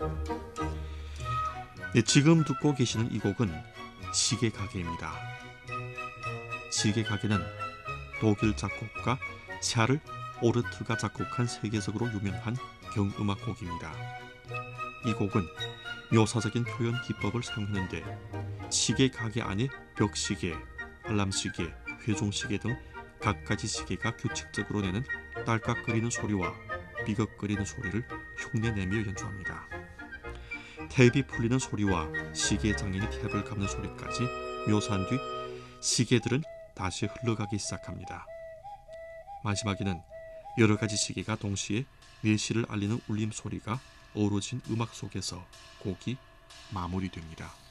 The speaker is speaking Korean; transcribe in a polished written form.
네, 지금 듣고 계시는 이 곡은 시계가게입니다. 시계가게는 독일 작곡가 샤를 오르트가 작곡한 세계적으로 유명한 경음악곡입니다. 이 곡은 묘사적인 표현 기법을 사용하는데 시계가게 안에 벽시계, 알람시계, 회종시계 등 갖가지 시계가 규칙적으로 내는 딸깍거리는 소리와 삐걱거리는 소리를 흉내내며 연주합니다. 탭이 풀리는 소리와 시계 장인이 탭을 감는 소리까지 묘사한 뒤 시계들은 다시 흘러가기 시작합니다. 마지막에는 여러 가지 시계가 동시에 내시를 알리는 울림 소리가 어우러진 음악 속에서 곡이 마무리됩니다.